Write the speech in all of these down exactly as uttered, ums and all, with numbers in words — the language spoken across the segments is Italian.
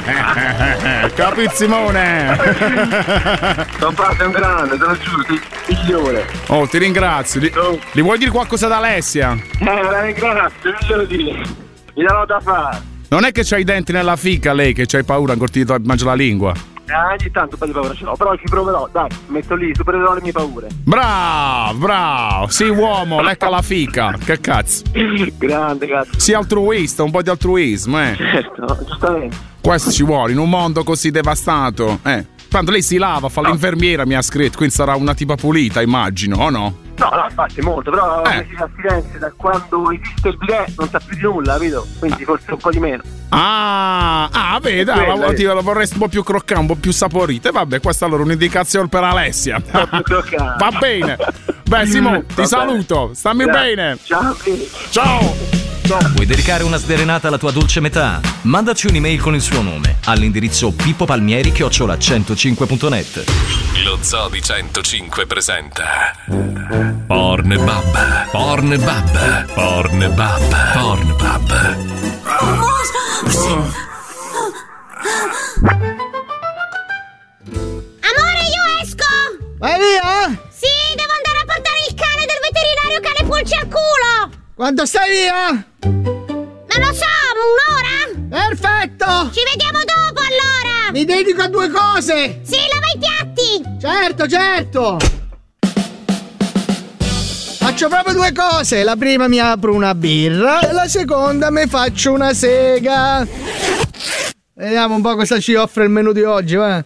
Capizimone. Don Pato è un grande, te lo giuro, sei migliore. Oh, ti ringrazio. Li, li vuoi dire qualcosa ad Alessia? Eh, la ringrazio, non glielo dire. Mi darò da fare. Non è che c'hai i denti nella fica lei, che c'hai paura ancora ti mangia la lingua. Eh, ogni tanto un po' di paura ce l'ho, però ci proverò, dai, metto lì, supererò le mie paure. Bravo, bravo, sì uomo, lecca la fica, che cazzo. Grande, cazzo. Sii altruista, un po' di altruismo, eh. Certo, giustamente. Questo ci vuole, in un mondo così devastato, eh. Tanto lei si lava, fa no. l'infermiera, mi ha scritto, quindi sarà una tipa pulita, immagino, o no? No, no, infatti molto, però eh. a Firenze da quando esiste il bidet non sa più di nulla, capito? Quindi forse un po' di meno. Ah, ah, beh, dai, la, la, la vorresti un po' più croccante, un po' più saporita. E vabbè, questa allora è un'indicazione per Alessia. Va bene. Beh, Simo, ti Va saluto. Bene. Stammi Grazie. bene. Ciao. Ciao. Ciao. Vuoi dedicare una sdrenata alla tua dolce metà? Mandaci un'email con il suo nome all'indirizzo pippopalmieri chiocciola centocinque punto net. Lo Zoo di centocinque presenta Pornbub, Pornbub, Pornbub, Pornbub. Amore, io esco! Vai via? Sì, devo andare a portare il cane del veterinario cane pulce al culo! Quando stai via? Non lo so, un'ora? Perfetto! Ci vediamo dopo allora! Mi dedico a due cose! Sì, lava i piatti! Certo, certo! Faccio proprio due cose. La prima mi apro una birra e la seconda mi faccio una sega. Vediamo un po' cosa ci offre il menù di oggi, va?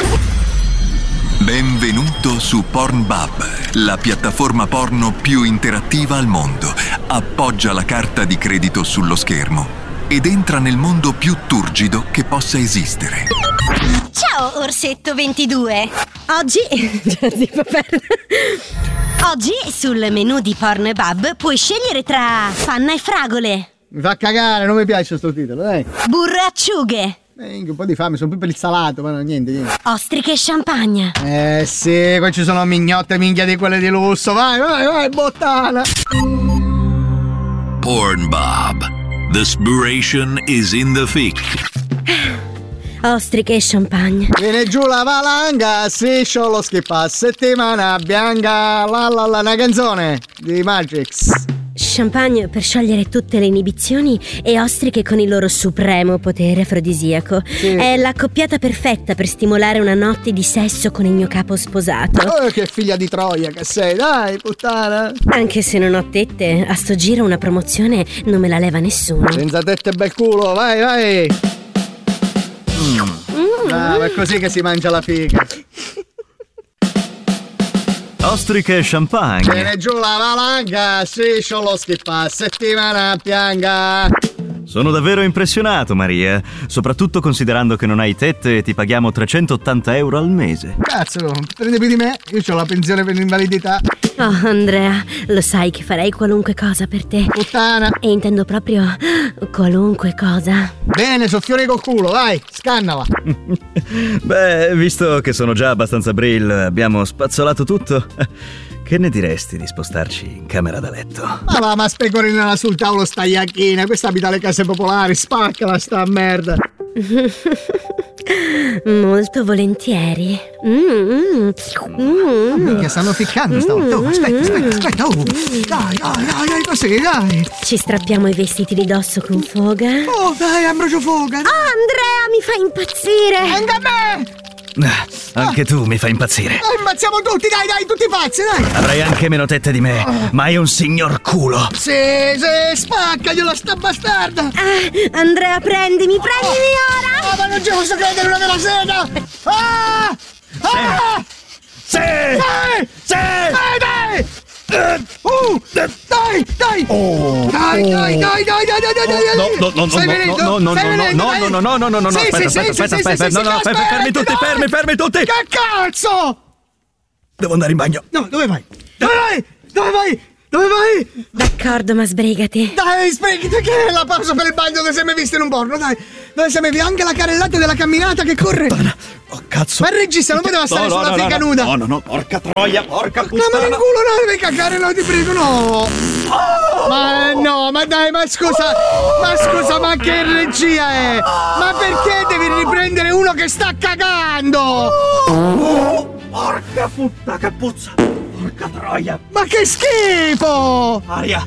Benvenuto su Pornbub, la piattaforma porno più interattiva al mondo. Appoggia la carta di credito sullo schermo ed entra nel mondo più turgido che possa esistere. Ciao Orsetto ventidue. Oggi Oggi sul menù di Pornbub puoi scegliere tra panna e fragole. Mi fa cagare, non mi piace sto titolo, dai. Burro e acciughe. Eh, un po' di fame, sono più per il salato, ma no, niente, niente. Ostriche e champagne. Eh sì, qua ci sono mignotte minchia di quelle di lusso. Vai, vai, vai, bottana. Pornbub. The spiration is in the thick. Ostriche e champagne. Viene giù la valanga, striscio lo schippa, settimana bianca, la la la, una canzone di Matrix. Champagne per sciogliere tutte le inibizioni e ostriche con il loro supremo potere afrodisiaco. Sì. È l'accoppiata perfetta per stimolare una notte di sesso con il mio capo sposato. Oh, che figlia di Troia che sei, dai, puttana. Anche se non ho tette, a sto giro una promozione non me la leva nessuno. Senza tette bel culo, vai, vai. Mm. Mm. Ah, è così che si mangia la figa. Ostriche e champagne. Viene giù la valanga, striscio lo schippa, settimana pianga. Sono davvero impressionato, Maria, soprattutto considerando che non hai tette e ti paghiamo trecentottanta euro al mese. Cazzo, prende più di me? Io ho la pensione per l'invalidità. Oh, Andrea, lo sai che farei qualunque cosa per te. Puttana. E intendo proprio qualunque cosa. Bene, soffiore col culo, vai, scannala. Beh, visto che sono già abbastanza brill, abbiamo spazzolato tutto. Che ne diresti di spostarci in camera da letto? Ma va, ma specorinala sul tavolo sta iacchina. Questa abita le case popolari, spaccala sta merda. Molto volentieri. Mm, mm, mm. Che stanno ficcando stavolta. Oh, aspetta, aspetta, aspetta. Oh. Dai, dai, dai, dai, così, dai. Ci strappiamo i vestiti di dosso con foga. Oh, dai, Ambrogio foga. Oh, Andrea, mi fa impazzire. Anche a me. Anche tu mi fai impazzire. Dai, impazziamo tutti, dai, dai, tutti pazzi, dai. Avrai anche meno tette di me, oh. ma è un signor culo. Sì, sì, spaccagliela sta bastarda. Ah, Andrea, prendimi, prendimi oh. ora. Oh, ma non ci posso credere, una della sega. Ah! Ah! Sì! Dai! Sì! Dai, dai! Uh, dai, dai! Oh. Dai, dai, dai, dai, dai, dai, dai, dai! No, no, no, Stai venendo? no, no, Stai venendo, no, dai? no, no, no, no, no, no, Sì, aspetta, sì, aspetta, sì, aspetta, sì, aspetta, sì, no, sì, no, sì, fermi, fermi tutti, dai. fermi, fermi tutti! Che cazzo? Devo andare in bagno. No, dove vai? Dove vai? Dove vai? Dove vai? D'accordo, ma sbrigati. Dai, sbrigati, che è la pausa per il bagno dove sei mai visto in un porno, dai. Dove sei mai visto anche la carrellata della camminata che corre. Oh, cazzo. Ma il regista non poteva stare no, sulla no, figa no, nuda. No, no, no, porca troia, porca puttana. Ma in culo, no, devi cagare, no, ti prego, no. Ma no, ma dai, ma scusa, ma scusa, ma che regia è? Ma perché devi riprendere uno che sta cagando? Oh, porca puttana, che puzza! Porca troia! Ma che schifo! Aria!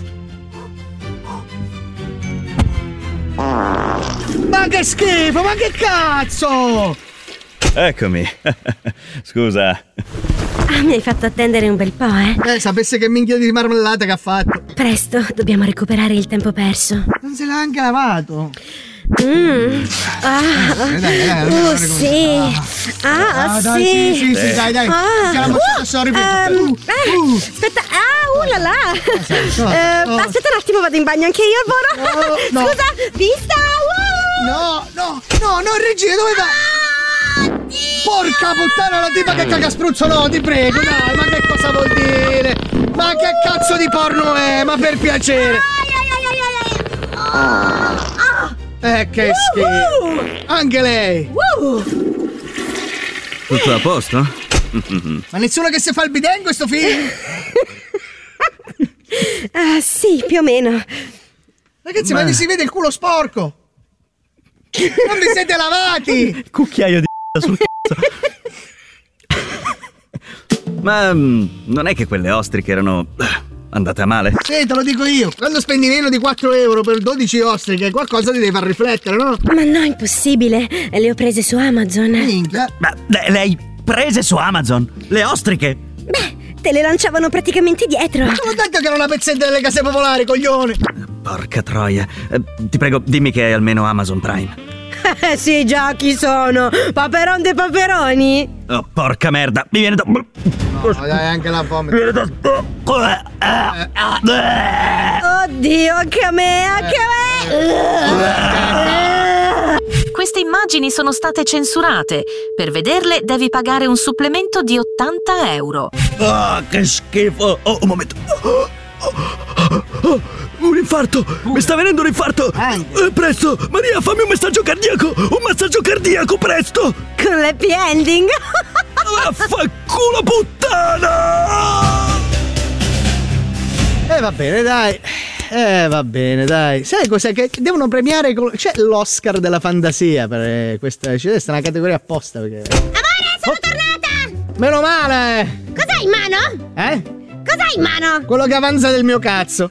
Ma che schifo, ma che cazzo! Eccomi. Scusa. Ah, mi hai fatto attendere un bel po', eh? Eh, sapesse che minchia di marmellata che ha fatto. Presto, dobbiamo recuperare il tempo perso. Non se l'ha anche lavato. Mmm. Ah. Dai, dai, dai, uh, sì. Ah, ah, sì. dai, sì, sì, sì, dai, dai. Ah. Uh, um, uh, uh. Aspetta, ah, uh là là. Cosa? Uh, Oh. Aspetta un attimo, vado in bagno anche io, Alvaro. Oh, no. Scusa, vista. Uh. No, no, no, no, regia, dove va? Porca puttana, la tipa che caga spruzzo, no, ti prego, dai, ma che cosa vuol dire? Ma che cazzo di porno è? Ma per piacere. Eh, che schifo. Anche lei. Tutto a posto? Ma nessuno che si fa il bidet in questo film? Ah, sì, più o meno. Ragazzi, ma, ma mi si vede il culo sporco. Non vi siete lavati. Cucchiaio di sul cazzo. Ma mm, non è che quelle ostriche erano andate a male? Sì, te lo dico io. Quando spendi meno di quattro euro per dodici ostriche, qualcosa ti deve far riflettere, no? Ma no, impossibile. Le ho prese su Amazon. Minchia. Ma le, le hai prese su Amazon? Le ostriche? Beh, te le lanciavano praticamente dietro. Ma sono detto che era una pezzetta delle case popolari, coglione. Porca troia. Eh, ti prego, dimmi che hai almeno Amazon Prime. Eh sì, già, chi sono? Paperon dei paperoni? Oh, porca merda, mi viene da... No, dai, anche la vomito. Mi viene da... Oddio, anche a me, anche a me. Queste immagini sono state censurate. Per vederle devi pagare un supplemento di ottanta euro. Ah, che schifo. Oh, un momento. Oh, oh, oh, un infarto. Mi sta venendo un infarto. Eh, presto, Maria, fammi un messaggio cardiaco. Un massaggio cardiaco, presto. Con l'happy ending. Vaffanculo puttana. Eh, va bene, dai. Eh, va bene, dai. Sai cos'è? Che devono premiare. Col... C'è l'Oscar della fantasia per questa. C'è una categoria apposta. Perché... Amore, sono oh. tornata. Meno male. Cos'hai in mano? Eh? Cos'hai in mano? Quello che avanza del mio cazzo.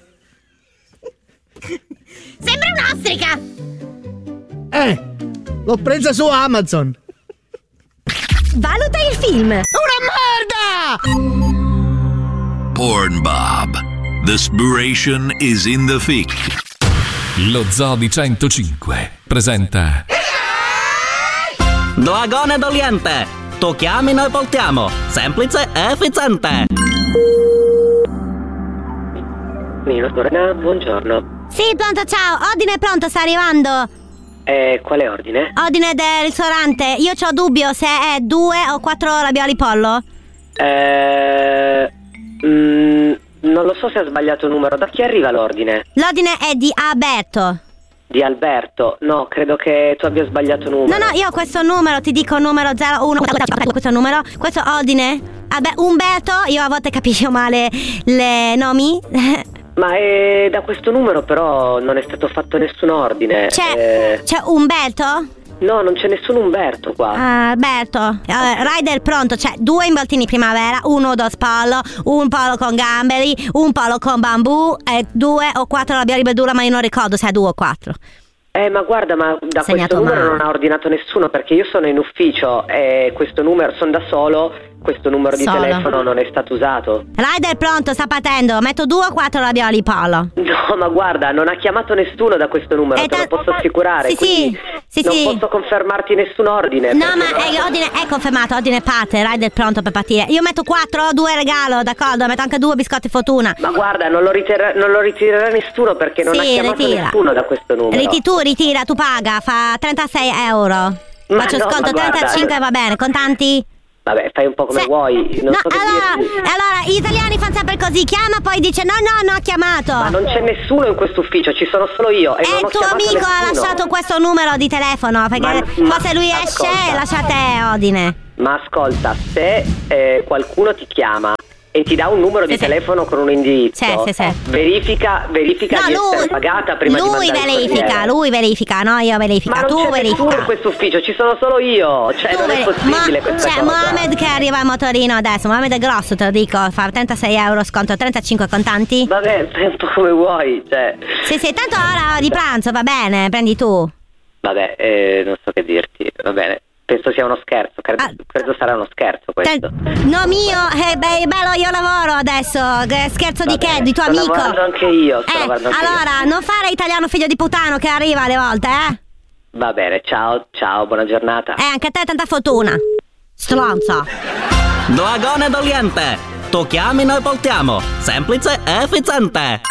Sembra un'ostrica. Eh, l'ho presa su Amazon. Valuta il film. Una merda! Pornbob. The spiration is in the thick. Lo Zoo di centocinque presenta Dragone d'Oriente. Tu chiami, noi portiamo. Semplice e efficiente. Buongiorno. Sì, pronto, ciao. Ordine è pronto, sta arrivando. Eh, quale ordine? Ordine del ristorante. Io c'ho dubbio se è due o quattro ravioli pollo. Eh... Mm, non lo so se ha sbagliato il numero. Da chi arriva l'ordine? L'ordine è di Alberto. Di Alberto? No, credo che tu abbia sbagliato numero. No, no, io ho questo numero, ti dico numero zero uno. Questo numero, questo ordine. Vabbè, Umberto, io a volte capisco male le nomi. Ma eh, da questo numero però non è stato fatto nessun ordine. C'è, eh... c'è Umberto? No, non c'è nessun Umberto qua. Ah, Alberto. Uh, rider pronto, c'è due involtini primavera, uno dos pollo, un pollo con gamberi, un pollo con bambù e due o quattro ravioli verdura, ma io non ricordo se è due o quattro. Eh, ma guarda, ma da Segnato questo numero male. non ha ordinato nessuno, perché io sono in ufficio e questo numero, sono da solo, questo numero di Solo. telefono non è stato usato. Rider pronto, sta partendo, metto due o quattro ravioli pollo. No, ma guarda, non ha chiamato nessuno da questo numero, Eh, te lo ta- posso assicurare. Sì, quindi sì, sì, non sì. posso confermarti nessun ordine. No, perché ma non- è, ordine è confermato, ordine parte, rider pronto per partire. Io metto quattro, due regalo, d'accordo, metto anche due biscotti fortuna. Ma guarda, non lo, ritirerà, non lo ritirerà nessuno perché non Sì, ha chiamato ritira. nessuno da questo numero. Riti tu, ritira, tu paga, fa trentasei euro. Ma Faccio no, sconto, ma guarda, trentacinque va bene, contanti? Vabbè, fai un po' come Se- vuoi. Non no, so che allora, dirti. allora, gli italiani fanno sempre così, chiama poi dice no, no, no, ha chiamato. Ma non c'è nessuno in questo ufficio, ci sono solo io. E E non ho il tuo chiamato amico ha nessuno. lasciato questo numero di telefono, perché Ma- forse lui esce ascolta. e lascia te ordine. Ma ascolta, se eh, qualcuno ti chiama e ti dà un numero sì, di sì. telefono con un indirizzo. Sì, sì, sì. Verifica, verifica no, di lui, essere pagata prima lui di mandare il verifica, corriere. lui verifica, no io verifica, Ma non tu c'è verifica. nessuno in questo ufficio, ci sono solo io. Cioè, Tu non veri- è possibile Ma- questa C'è cosa. Mohamed che arriva al motorino adesso. Mohamed è grosso, te lo dico. Fa trentasei euro sconto, trentacinque contanti. Vabbè, fai un po' come vuoi, cioè. Sì, sì, tanto ora di pranzo, va bene, prendi tu. Vabbè, eh, non so che dirti, va bene. Penso sia uno scherzo, credo, Ah. credo sarà uno scherzo questo. Te- no mio, eh, beh, bello, io lavoro adesso. Che scherzo Va di che? bene, Di tuo sto amico? lavorando anche io, sto Eh, lavorando anche allora, non fare italiano figlio di puttano che arriva alle volte, eh? Va bene, ciao, ciao, buona giornata. Eh, anche a te tanta fortuna. Stronzo. Dragone d'Oriente. Tu chiami, noi portiamo. Semplice e efficiente.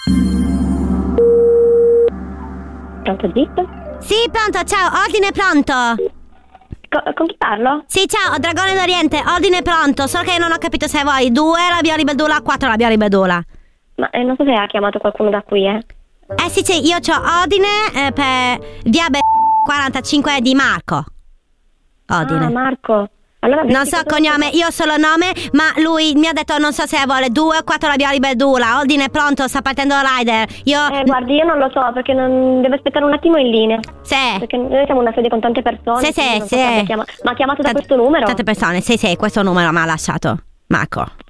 Pronto, zitto? Sì, pronto, ciao, ordine pronto. Co- con chi parlo? Sì, ciao, Dragone d'Oriente, ordine pronto. Solo che non ho capito se vuoi due ravioli bedula, quattro ravioli bedula. Ma eh, non so se ha chiamato qualcuno da qui, eh. Eh sì, sì, io c'ho ordine eh, per via Be- quarantacinque di Marco. Ordine. Ah, Marco. Allora, Non so cognome, io ho solo nome, ma lui mi ha detto non so se vuole due o quattro ravioli bedula. Ordine pronto, sta partendo il rider. Io... Eh, guardi, io non lo so perché non... deve aspettare un attimo in linea. Sì. Perché noi siamo una sede con tante persone. Sì, sì, quindi non so sì. se abbia chiama- Ma ha chiamato da Tante- questo numero? Tante persone, sì, sì, questo numero mi ha lasciato Marco.